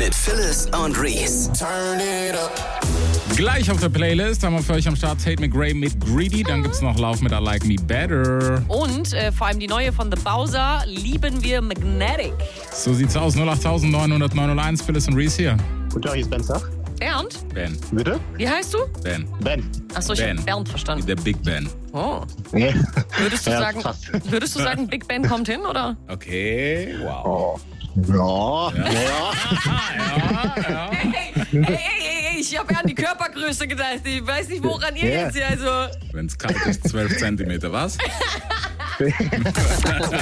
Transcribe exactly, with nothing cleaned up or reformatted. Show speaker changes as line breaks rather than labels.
mit Phyllis und Reese.
Turn it up.
Gleich auf der Playlist haben wir für euch am Start Tate McRae mit Greedy. Dann gibt's noch Lauf mit I Like Me Better.
Und äh, vor allem die neue von The Bowser, Lieben wir Magnetic.
So sieht's aus. null acht neun null null neun null eins, Phyllis und Reese hier.
Guten Tag, hier ist Ben Zach.
Bernd?
Ben.
Bitte?
Wie heißt du?
Ben.
Ben.
Achso, ich
Ben.
hab Bernd verstanden.
Der Big Ben.
Oh.
Nee.
Würdest du,
Ja,
sagen,
fast.
würdest du sagen, Big Ben kommt hin, oder?
Okay, wow.
Oh. Ja. Ja.
Ja, ja.
Hey, hey, hey, hey, ich habe ja an die Körpergröße gedacht. Ich weiß nicht, woran ihr
Ja.
jetzt hier, also...
Wenn's kalt ist, zwölf Zentimeter, was?